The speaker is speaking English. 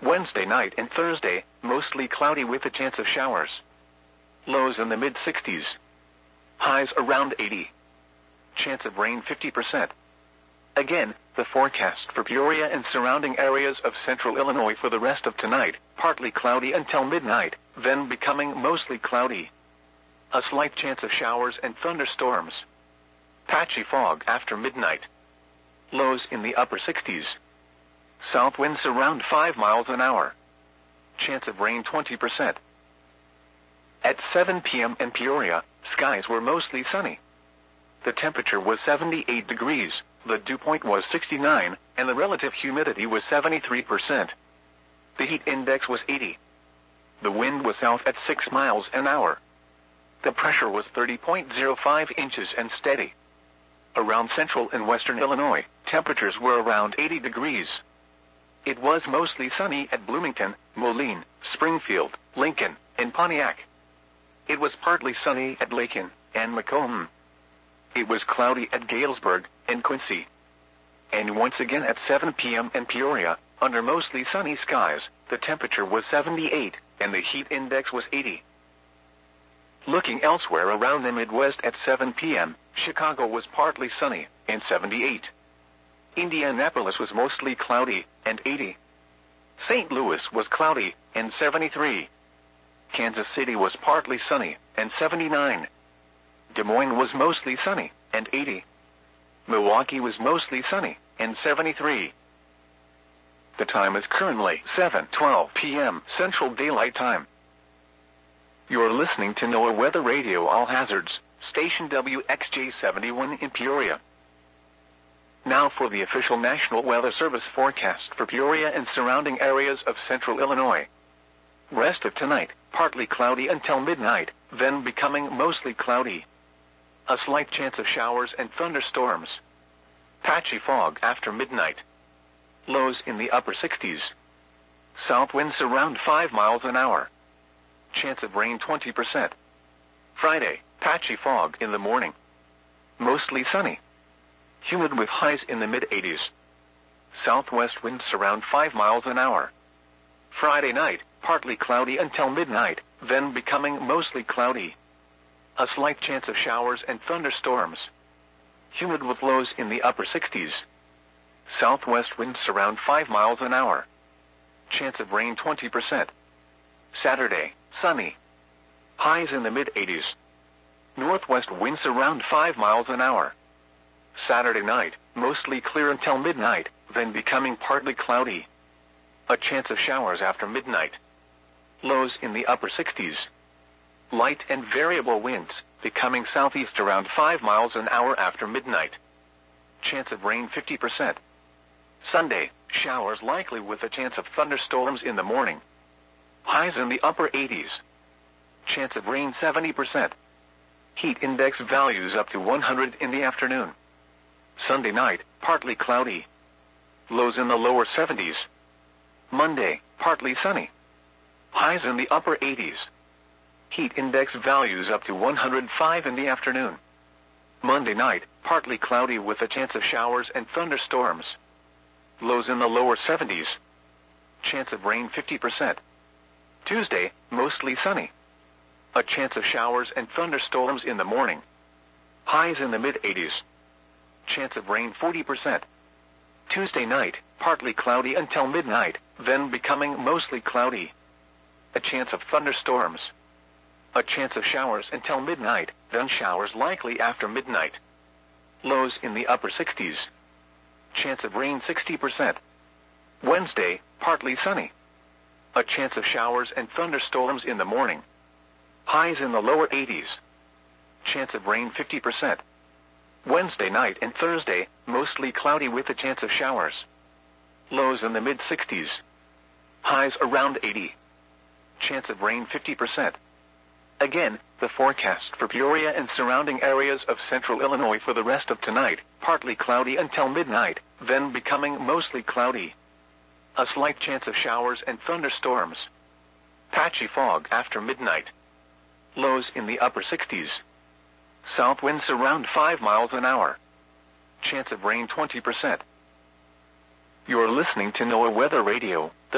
Wednesday night and Thursday, mostly cloudy with a chance of showers. Lows in the mid-60s. Highs around 80. Chance of rain 50%. Again, the forecast for Peoria and surrounding areas of central Illinois for the rest of tonight, partly cloudy until midnight, then becoming mostly cloudy. A slight chance of showers and thunderstorms. Patchy fog after midnight. Lows in the upper 60s. South winds around 5 miles an hour. Chance of rain 20%. At 7 p.m. in Peoria, skies were mostly sunny. The temperature was 78 degrees, the dew point was 69, and the relative humidity was 73%. The heat index was 80. The wind was south at 6 miles an hour. The pressure was 30.05 inches and steady. Around central and western Illinois, temperatures were around 80 degrees. It was mostly sunny at Bloomington, Moline, Springfield, Lincoln, and Pontiac. It was partly sunny at Lakin and Macomb. It was cloudy at Galesburg and Quincy. And once again at 7 p.m. in Peoria, under mostly sunny skies, the temperature was 78, and the heat index was 80. Looking elsewhere around the Midwest at 7 p.m., Chicago was partly sunny, and 78. Indianapolis was mostly cloudy, and 80. St. Louis was cloudy, and 73. Kansas City was partly sunny, and 79. Des Moines was mostly sunny, and 80. Milwaukee was mostly sunny, and 73. The time is currently 7:12 p.m. Central Daylight Time. You're listening to NOAA Weather Radio All Hazards, station WXJ71 in Peoria. Now for the official National Weather Service forecast for Peoria and surrounding areas of central Illinois. Rest of tonight, partly cloudy until midnight, then becoming mostly cloudy. A slight chance of showers and thunderstorms. Patchy fog after midnight. Lows in the upper 60s. South winds around 5 miles an hour. Chance of rain 20%. Friday, patchy fog in the morning. Mostly sunny. Humid with highs in the mid-80s. Southwest winds around 5 miles an hour. Friday night, partly cloudy until midnight, then becoming mostly cloudy. A slight chance of showers and thunderstorms. Humid with lows in the upper 60s. Southwest winds around 5 miles an hour. Chance of rain 20%. Saturday, sunny. Highs in the mid-80s. Northwest winds around 5 miles an hour. Saturday night, mostly clear until midnight, then becoming partly cloudy. A chance of showers after midnight. Lows in the upper 60s. Light and variable winds, becoming southeast around 5 miles an hour after midnight. Chance of rain 50%. Sunday, showers likely with a chance of thunderstorms in the morning. Highs in the upper 80s. Chance of rain 70%. Heat index values up to 100 in the afternoon. Sunday night, partly cloudy. Lows in the lower 70s. Monday, partly sunny. Highs in the upper 80s. Heat index values up to 105 in the afternoon. Monday night, partly cloudy with a chance of showers and thunderstorms. Lows in the lower 70s. Chance of rain 50%. Tuesday, mostly sunny. A chance of showers and thunderstorms in the morning. Highs in the mid-80s. Chance of rain 40%. Tuesday night, partly cloudy until midnight, then becoming mostly cloudy. A chance of thunderstorms. A chance of showers until midnight, then showers likely after midnight. Lows in the upper 60s. Chance of rain 60%. Wednesday, partly sunny. A chance of showers and thunderstorms in the morning. Highs in the lower 80s. Chance of rain 50%. Wednesday night and Thursday, mostly cloudy with a chance of showers. Lows in the mid-60s. Highs around 80. Chance of rain 50%. Again, the forecast for Peoria and surrounding areas of central Illinois for the rest of tonight, partly cloudy until midnight, then becoming mostly cloudy. A slight chance of showers and thunderstorms. Patchy fog after midnight. Lows in the upper 60s. South winds around 5 miles an hour. Chance of rain 20%. You're listening to NOAA Weather Radio.